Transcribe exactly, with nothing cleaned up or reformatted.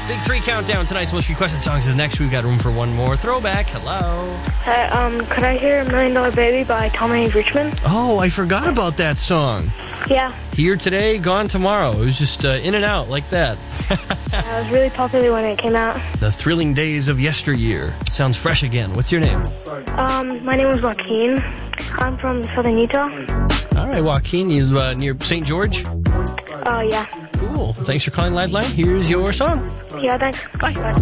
Big Three Countdown. Tonight's most requested songs is next. We've got room for one more throwback. Hello. Hi, um, could I hear Million Dollar Baby by Tommy Richmond? Oh, I forgot about that song. Yeah. Here today, gone tomorrow. It was just uh, in and out like that. Yeah, it was really popular when it came out. The thrilling days of yesteryear. Sounds fresh again. What's your name? Um, my name is Joaquin. I'm from southern Utah. All right, Joaquin. You uh, near Saint George? Oh, uh, yeah. Cool. Thanks for calling Lifeline. Here's your song. Yeah, thanks. Bye. Bye.